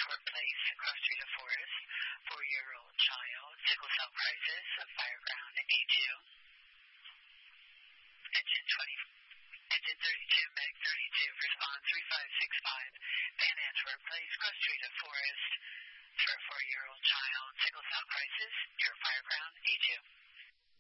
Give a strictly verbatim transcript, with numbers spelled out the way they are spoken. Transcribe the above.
Workplace, Cross Street of Forest, four-year-old child, sickle cell crisis, Fireground A two. Engine twenty, Engine thirty-two, Meg thirty-two, respond three five six five, Van Ness Workplace, Cross Street of Forest, for a four-year-old child, sickle cell crisis, near Fireground A two.